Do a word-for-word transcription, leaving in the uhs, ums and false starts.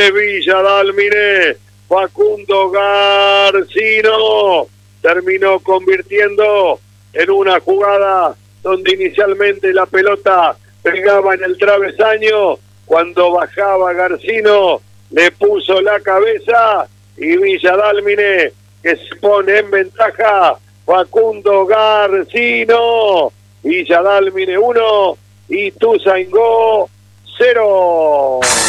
de Villa Dálmine. Facundo Garcino terminó convirtiendo en una jugada donde inicialmente la pelota pegaba en el travesaño. Cuando bajaba Garcino, le puso la cabeza y Villa Dálmine, que se pone en ventaja. Facundo Garcino, Villa Dálmine uno, Ituzaingó cero.